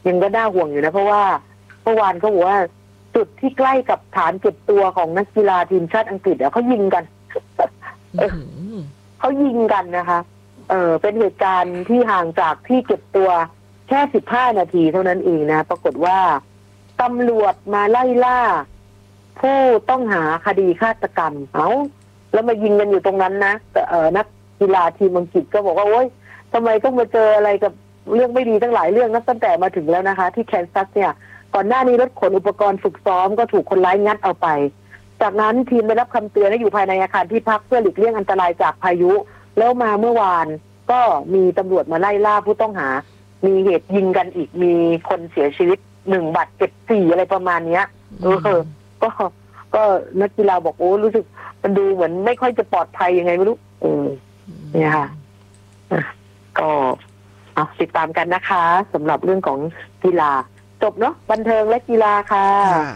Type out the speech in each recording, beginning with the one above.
ยังก็น่าห่วงอยู่นะเพราะว่าเมื่อวานเขาบอกว่าจุดที่ใกล้กับฐานเก็บตัวของนักกีฬาทีมชาติอังกฤษเขายิงกันเขายิงกันนะคะเป็นเหตุการณ์ที่ห่างจากที่เก็บตัวแค่15 นาทีเท่านั้นเองนะปรากฏว่าตำรวจมาไล่ล่าผู้ต้องหาคดีฆาตกรรมแล้วมายิงกันอยู่ตรงนั้นนะนักกีฬาทีมอังกฤษก็บอกว่าโอ๊ยทำไมต้องมาเจออะไรกับเรื่องไม่ดีทั้งหลายเรื่องนับตั้งแต่มาถึงแล้วนะคะที่แคนซัสเนี่ยก่อนหน้านี้รถขนอุปกรณ์ฝึกซ้อมก็ถูกคนร้ายงัดเอาไปจากนั้นทีมได้รับคำเตือนให้อยู่ภายในอาคารที่พักเพื่อหลีกเลี่ยงอันตรายจากพายุแล้วมาเมื่อวานก็มีตำรวจมาไล่ล่าผู้ต้องหามีเหตุยิงกันอีกมีคนเสียชีวิต1 บาดเจ็บ4อะไรประมาณนี้ก็นักกีฬาบอกโอ้รู้สึกมันดูเหมือนไม่ค่อยจะปลอดภัยยังไงไม่รู้เนี่ยค่ะก็ติดตามกันนะคะสำหรับเรื่องของกีฬาจบเนาะบันเทิงและกีฬาค่ะ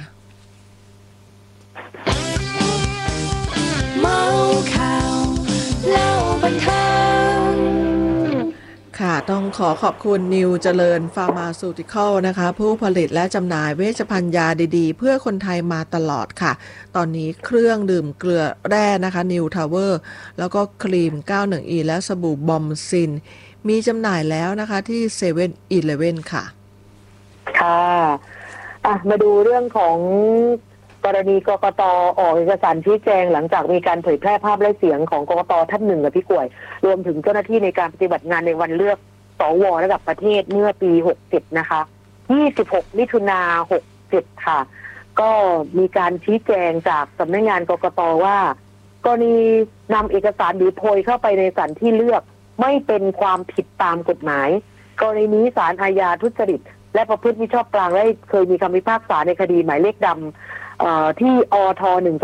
เมาข่าวเล่าบันเทิงค่ะต้องขอบคุณนิวเจริญฟาร์มาซูติคอลนะคะผู้ผลิตและจำหน่ายเวชภัณฑ์ยาดีๆเพื่อคนไทยมาตลอดค่ะตอนนี้เครื่องดื่มเกลือแร่นะคะนิวทาวเวอร์แล้วก็ครีม 91E และสบู่บอมซินมีจำหน่ายแล้วนะคะที่เซเว่นอีเลฟเว่นค่ะค่ะมาดูเรื่องของกรณีกกต.ออกเอกสารชี้แจงหลังจากมีการเผยแพร่ภาพและเสียงของกกต.ท่านหนึ่งกับพี่กล้วยรวมถึงเจ้าหน้าที่ในการปฏิบัติงานในวันเลือกสว.ระดับประเทศเมื่อปี67นะคะ26 มิถุนายน 67ค่ะก็มีการชี้แจงจากสำนักงานกกต.ว่ากรณีนำเอกสารหรือโพยเข้าไปในสถานที่เลือกไม่เป็นความผิดตามกฎหมายกรณีนี้ศาลอาญาทุจริตและประพฤติมิชอบกลางได้เคยมีคำพิพากษาในคดีหมายเลขดำที่อท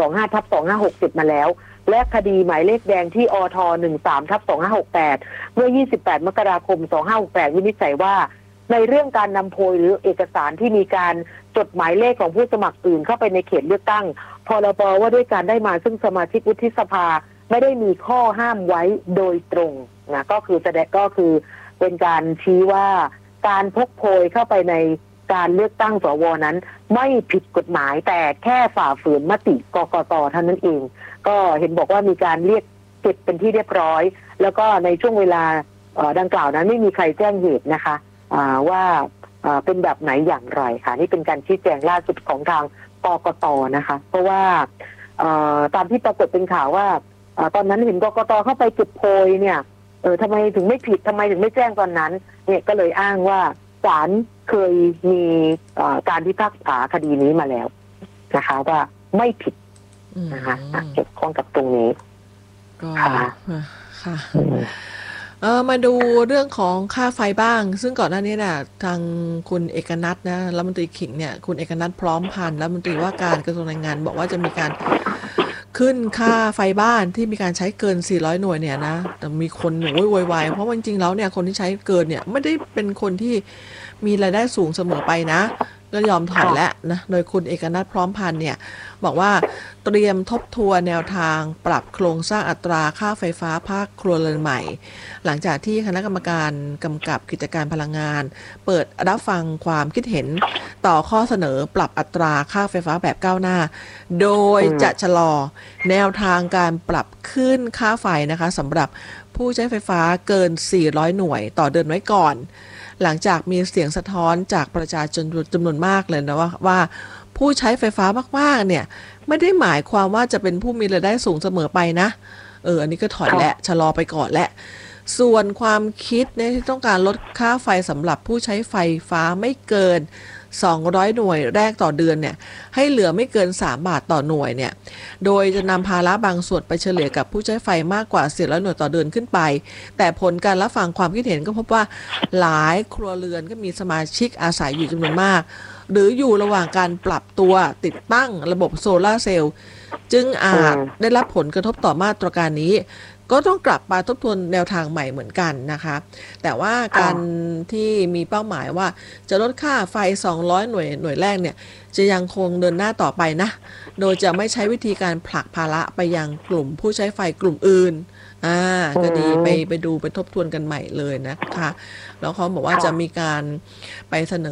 125/2567มาแล้วและคดีหมายเลขแดงที่อท13/2568เมื่อ28 มกราคม 2568วินิจฉัยว่าในเรื่องการนำโพยหรือเอกสารที่มีการจดหมายเลขของผู้สมัครอื่นเข้าไปในเขตเลือกตั้งพรบว่าด้วยการได้มาซึ่งสมาชิกวุฒิสภาไม่ได้มีข้อห้ามไว้โดยตรงนะก็คือเป็นการชี้ว่าการพกโพยเข้าไปในการเลือกตั้งสวนั้นไม่ผิดกฎหมายแต่แค่ฝ่าฝืนมติกกต.เท่านั้นเองก็เห็นบอกว่ามีการเรียกเก็บเป็นที่เรียบร้อยแล้วก็ในช่วงเวลาดังกล่าวนั้นไม่มีใครแจ้งเหตุนะคะว่าเป็นแบบไหนอย่างไรค่ะนี่เป็นการชี้แจงล่าสุดของทางกกต.นะคะเพราะว่าตามที่ปรากฏเป็นข่าวว่าตอนนั้นเห็นกกต.เข้าไปเก็บโพยเนี่ยทำไมถึงไม่ผิดทำไมถึงไม่แจ้งตอนนั้นเนี่ยก็เลยอ้างว่าศาลเคยมีการพิพากษาคดีนี้มาแล้วนะคะว่าไม่ผิดนะคะเกี่ยวข้องกับตรงนี้ก็ค่ะมาดูเรื่องของค่าไฟบ้างซึ่งก่อนหน้านี้นะทางคุณเอกนัทนะรัฐมนตรีขิงเนี่ยคุณเอกนัทพร้อมพันธ์รัฐมนตรีว่าการกระทรวงแรงงานบอกว่าจะมีการขึ้นค่าไฟบ้านที่มีการใช้เกิน400หน่วยเนี่ยนะแต่มีคนโวยวายเพราะจริงๆแล้วเนี่ยคนที่ใช้เกินเนี่ยไม่ได้เป็นคนที่มีรายได้สูงเสมอไปนะก็ยอมถอยแล้วนะโดยคุณเอกนัทพร้อมพันธ์เนี่ยบอกว่าเตรียมทบทวนแนวทางปรับโครงสร้างอัตราค่าไฟฟ้าภาคครัวเรือนใหม่หลังจากที่คณะกรรมการกำกับกิจการพลังงานเปิดรับฟังความคิดเห็นต่อข้อเสนอปรับอัตราค่าไฟฟ้าแบบก้าวหน้าโดยจะชะลอแนวทางการปรับขึ้นค่าไฟนะคะสำหรับผู้ใช้ไฟฟ้าเกิน400หน่วยต่อเดือนไว้ก่อนหลังจากมีเสียงสะท้อนจากประชาชนจำนวนมากเลยนะว่าผู้ใช้ไฟฟ้ามากๆเนี่ยไม่ได้หมายความว่าจะเป็นผู้มีรายได้สูงเสมอไปนะอันนี้ก็ถอยและชะลอไปก่อนและส่วนความคิดเนี่ยที่ต้องการลดค่าไฟสำหรับผู้ใช้ไฟฟ้าไม่เกิน200หน่วยแรกต่อเดือนเนี่ยให้เหลือไม่เกิน3 บาทต่อหน่วยเนี่ยโดยจะนำภาระบางส่วนไปเฉลี่ยกับผู้ใช้ไฟมากกว่า400หน่วยต่อเดือนขึ้นไปแต่ผลการรับฟังความคิดเห็นก็พบว่าหลายครัวเรือนก็มีสมาชิกอาศัยอยู่จำนวนมากหรืออยู่ระหว่างการปรับตัวติดตั้งระบบโซลาร์เซลล์จึงอาจได้รับผลกระทบต่อมาตรการนี้ก็ต้องกลับมาทบทวนแนวทางใหม่เหมือนกันนะคะแต่ว่าการที่มีเป้าหมายว่าจะลดค่าไฟ200หน่วยแรกเนี่ยจะยังคงเดินหน้าต่อไปนะโดยจะไม่ใช้วิธีการผลักภาระไปยังกลุ่มผู้ใช้ไฟกลุ่มอื่นก็ดีไปดูไปทบทวนกันใหม่เลยนะคะแล้วเขาบอกว่าจะมีการไปเสน